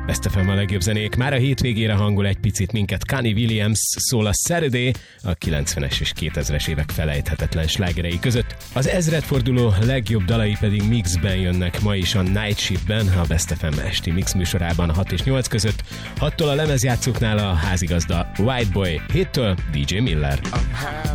Best FM a legjobb zenék. Már a hétvégére hangol egy picit minket Connie Williams, szól a Saturday, a 90-es és 2000-es évek felejthetetlen slágerei között. Az ezredforduló legjobb dalai pedig mixben jönnek ma is a Night Shiftben, a Best FM esti mix műsorában 6 és 8 között. 6-tól a lemezjátszóknál a házigazda White Boy, 7-től DJ Miller.